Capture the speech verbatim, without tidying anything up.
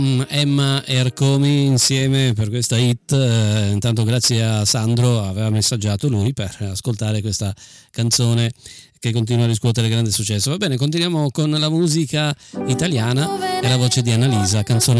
Emma e Ercomi insieme per questa hit. Eh, intanto grazie a Sandro, aveva messaggiato lui per ascoltare questa canzone che continua a riscuotere grande successo. Va bene, continuiamo con la musica italiana e la voce di Annalisa, canzone